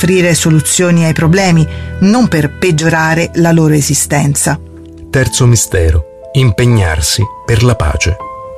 offrire soluzioni ai problemi, non per peggiorare la loro esistenza. Terzo mistero: impegnarsi per la pace.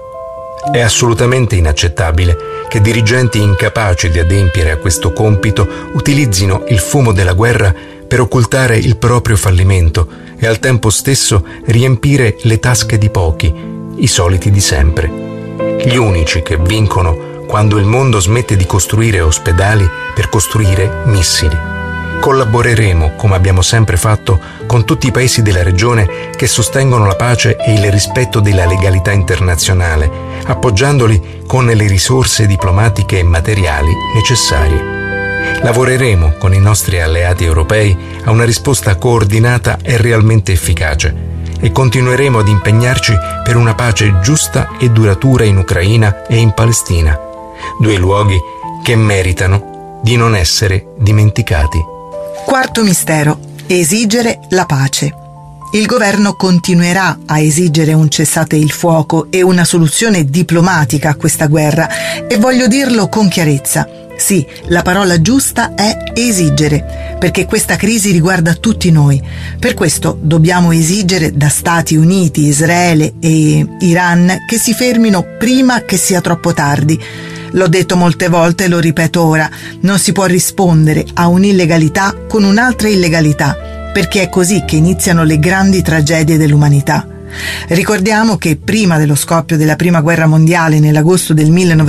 È assolutamente inaccettabile che dirigenti incapaci di adempiere a questo compito utilizzino il fumo della guerra per occultare il proprio fallimento e al tempo stesso riempire le tasche di pochi, i soliti di sempre. Gli unici che vincono quando il mondo smette di costruire ospedali per costruire missili. Collaboreremo, come abbiamo sempre fatto, con tutti i paesi della regione che sostengono la pace e il rispetto della legalità internazionale, appoggiandoli con le risorse diplomatiche e materiali necessarie. Lavoreremo con i nostri alleati europei a una risposta coordinata e realmente efficace e continueremo ad impegnarci per una pace giusta e duratura in Ucraina e in Palestina, due luoghi che meritano di non essere dimenticati. Quarto mistero: esigere la pace. Il governo continuerà a esigere un cessate il fuoco e una soluzione diplomatica a questa guerra, e voglio dirlo con chiarezza. Sì, la parola giusta è esigere, perché questa crisi riguarda tutti noi. Per questo dobbiamo esigere da Stati Uniti, Israele e Iran che si fermino prima che sia troppo tardi. L'ho detto molte volte e lo ripeto ora: non si può rispondere a un'illegalità con un'altra illegalità, perché è così che iniziano le grandi tragedie dell'umanità. Ricordiamo che prima dello scoppio della Prima Guerra Mondiale, nell'agosto del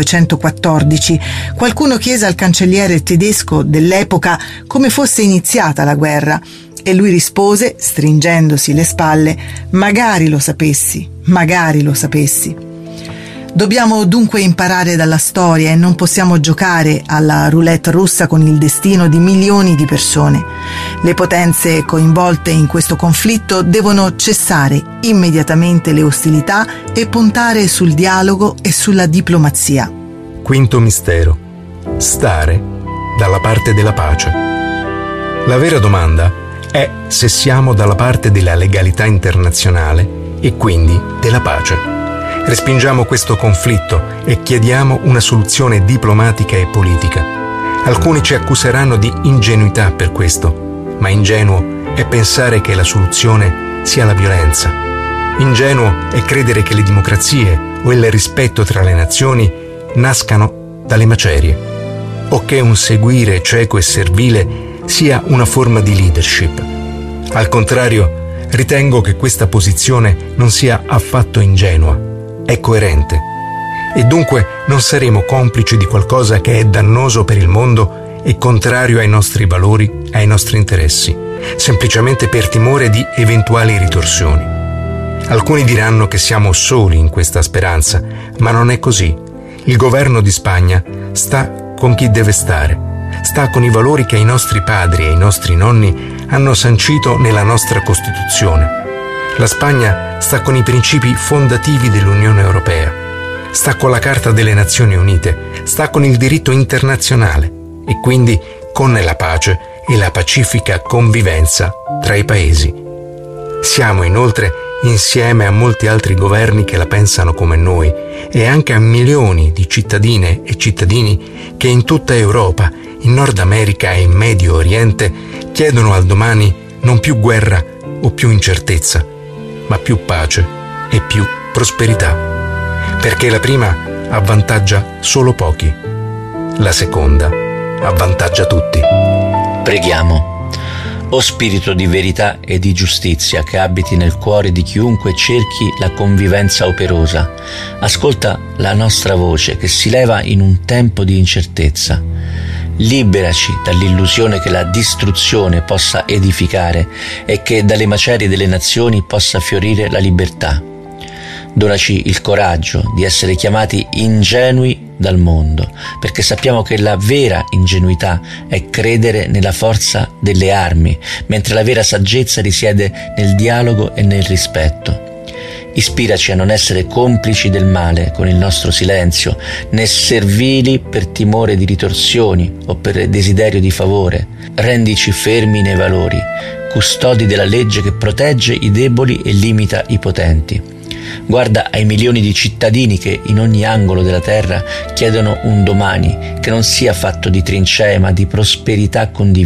1914, qualcuno chiese al cancelliere tedesco dell'epoca come fosse iniziata la guerra, e lui rispose, stringendosi le spalle: magari lo sapessi, magari lo sapessi. Dobbiamo dunque imparare dalla storia e non possiamo giocare alla roulette russa con il destino di milioni di persone. Le potenze coinvolte in questo conflitto devono cessare immediatamente le ostilità e puntare sul dialogo e sulla diplomazia. Quinto mistero: stare dalla parte della pace. La vera domanda è se siamo dalla parte della legalità internazionale e quindi della pace. Respingiamo questo conflitto e chiediamo una soluzione diplomatica e politica. Alcuni ci accuseranno di ingenuità per questo, ma ingenuo è pensare che la soluzione sia la violenza. Ingenuo è credere che le democrazie o il rispetto tra le nazioni nascano dalle macerie, o che un seguire cieco e servile sia una forma di leadership. Al contrario, ritengo che questa posizione non sia affatto ingenua. È coerente, e dunque non saremo complici di qualcosa che è dannoso per il mondo e contrario ai nostri valori e ai nostri interessi, semplicemente per timore di eventuali ritorsioni. Alcuni diranno che siamo soli in questa speranza, ma non è così. Il governo di Spagna sta con chi deve stare, sta con i valori che i nostri padri e i nostri nonni hanno sancito nella nostra Costituzione. La Spagna sta con i principi fondativi dell'Unione Europea, sta con la Carta delle Nazioni Unite, sta con il diritto internazionale e quindi con la pace e la pacifica convivenza tra i paesi. Siamo inoltre insieme a molti altri governi che la pensano come noi e anche a milioni di cittadine e cittadini che in tutta Europa, in Nord America e in Medio Oriente chiedono al domani non più guerra o più incertezza, ma più pace e più prosperità, perché la prima avvantaggia solo pochi, la seconda avvantaggia tutti. Preghiamo. O Spirito di verità e di giustizia che abiti nel cuore di chiunque cerchi la convivenza operosa, ascolta la nostra voce che si leva in un tempo di incertezza. Liberaci dall'illusione che la distruzione possa edificare e che dalle macerie delle nazioni possa fiorire la libertà. Donaci il coraggio di essere chiamati ingenui dal mondo, perché sappiamo che la vera ingenuità è credere nella forza delle armi, mentre la vera saggezza risiede nel dialogo e nel rispetto. Ispiraci a non essere complici del male con il nostro silenzio, né servili per timore di ritorsioni o per desiderio di favore. Rendici fermi nei valori, custodi della legge che protegge i deboli e limita i potenti. Guarda ai milioni di cittadini che in ogni angolo della terra chiedono un domani che non sia fatto di trincee ma di prosperità condivisa.